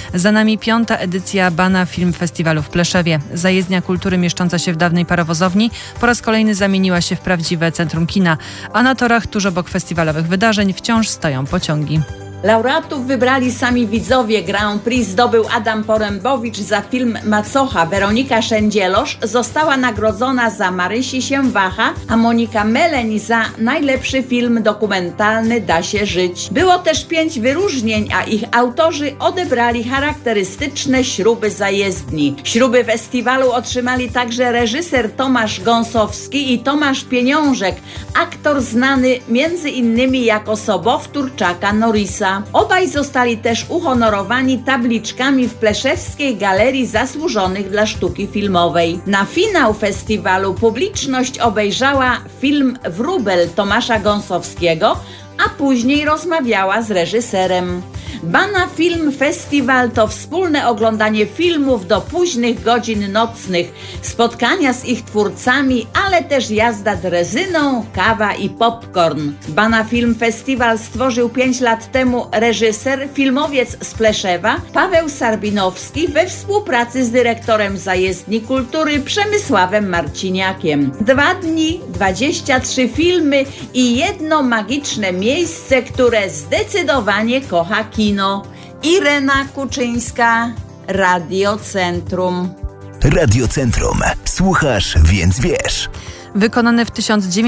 Za nami 5. edycja Bana Film Festiwalu w Pleszewie. Zajezdnia kultury mieszcząca się w dawnej parowozowni po raz kolejny zamieniła się w prawdziwe centrum kina, a na torach tuż obok festiwalowych wydarzeń wciąż stoją pociągi. Laureatów wybrali sami widzowie. Grand Prix zdobył Adam Porębowicz za film Macocha. Weronika Szędzielosz została nagrodzona za Marysi się waha, a Monika Meleń za najlepszy film dokumentalny Da się żyć. Było też 5 wyróżnień, a ich autorzy odebrali charakterystyczne śruby zajezdni. Śruby festiwalu otrzymali także reżyser Tomasz Gąsowski i Tomasz Pieniążek, aktor znany m.in. jako sobowtór Chucka Norrisa. Obaj zostali też uhonorowani tabliczkami w Pleszewskiej Galerii Zasłużonych dla Sztuki Filmowej. Na finał festiwalu publiczność obejrzała film Wróbel Tomasza Gąsowskiego, a później rozmawiała z reżyserem. Bana Film Festiwal to wspólne oglądanie filmów do późnych godzin nocnych, spotkania z ich twórcami, ale też jazda drezyną, kawa i popcorn. Bana Film Festiwal stworzył 5 lat temu reżyser, filmowiec z Pleszewa Paweł Sarbinowski we współpracy z dyrektorem Zajezdni Kultury Przemysławem Marciniakiem. 2 dni, 23 filmy i jedno magiczne miejsce, które zdecydowanie kocha kino. Irena Kuczyńska, Radio Centrum. Radio Centrum. Słuchasz, więc wiesz. Wykonany w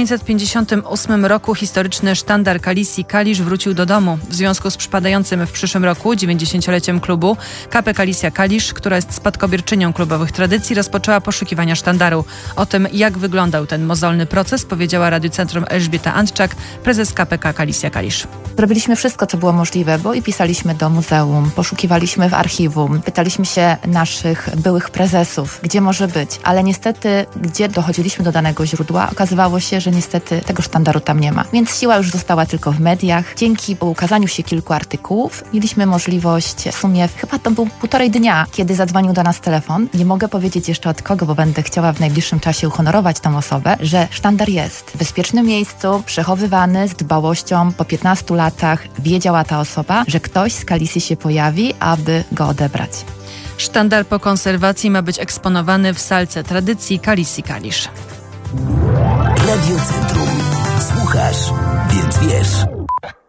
1958 roku historyczny sztandar Kalisji Kalisz wrócił do domu. W związku z przypadającym w przyszłym roku 90-leciem klubu KP Kalisja Kalisz, która jest spadkobierczynią klubowych tradycji, rozpoczęła poszukiwania sztandaru. O tym, jak wyglądał ten mozolny proces, powiedziała Radiu Centrum Elżbieta Antczak, prezes KPK Kalisja Kalisz. Zrobiliśmy wszystko, co było możliwe, bo i pisaliśmy do muzeum, poszukiwaliśmy w archiwum, pytaliśmy się naszych byłych prezesów, gdzie może być, ale niestety, gdzie dochodziliśmy do danego źródła, okazywało się, że niestety tego sztandaru tam nie ma. Więc siła już została tylko w mediach. Dzięki ukazaniu się kilku artykułów mieliśmy możliwość, w sumie chyba to był 1,5 dnia, kiedy zadzwonił do nas telefon. Nie mogę powiedzieć jeszcze od kogo, bo będę chciała w najbliższym czasie uhonorować tą osobę, że sztandar jest w bezpiecznym miejscu, przechowywany z dbałością. Po 15 latach wiedziała ta osoba, że ktoś z Kalisji się pojawi, aby go odebrać. Sztandar po konserwacji ma być eksponowany w salce tradycji Kalisji Kalisz. Radio Centrum. Słuchasz, więc wiesz.